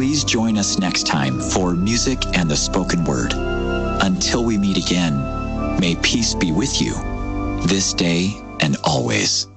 Please join us next time for Music and the Spoken Word. Until we meet again, may peace be with you this day and always.